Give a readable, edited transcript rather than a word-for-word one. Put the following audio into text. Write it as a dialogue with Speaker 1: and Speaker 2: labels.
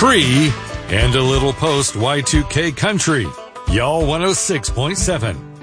Speaker 1: free, and a little post Y2K country. Y'all 106.7.